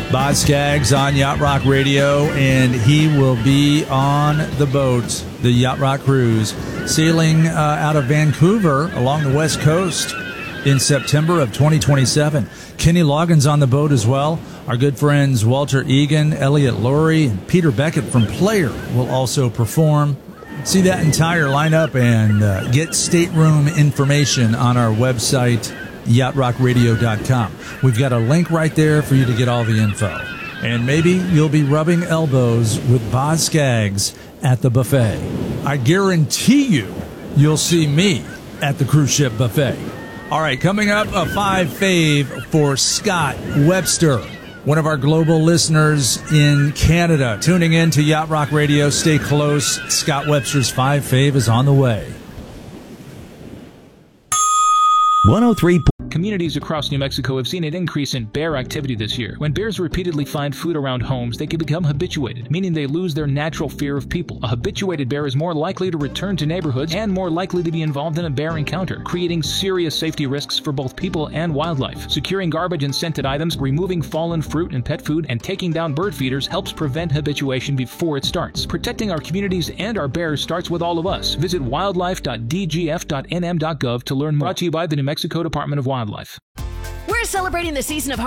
Boz Skaggs on Yacht Rock Radio, and he will be on the boat, the Yacht Rock Cruise, sailing out of Vancouver along the West Coast in September of 2027. Kenny Loggins on the boat as well. Our good friends Walter Egan, Elliot Laurie, and Peter Beckett from Player will also perform. See that entire lineup and get stateroom information on our website, yachtrockradio.com. We've got a link right there for you to get all the info. And maybe you'll be rubbing elbows with Boz Skaggs at the buffet. I guarantee you'll see me at the cruise ship buffet. All right, coming up, a 5 fave for Scott Webster, one of our global listeners in Canada. Tuning in to Yacht Rock Radio. Stay close. Scott Webster's 5 fave is on the way. 103. Communities across New Mexico have seen an increase in bear activity this year. When bears repeatedly find food around homes, they can become habituated, meaning they lose their natural fear of people. A habituated bear is more likely to return to neighborhoods and more likely to be involved in a bear encounter, creating serious safety risks for both people and wildlife. Securing garbage and scented items, removing fallen fruit and pet food, and taking down bird feeders helps prevent habituation before it starts. Protecting our communities and our bears starts with all of us. Visit wildlife.dgf.nm.gov to learn more. Brought to you by the New Mexico Department of Wildlife. We're celebrating the season of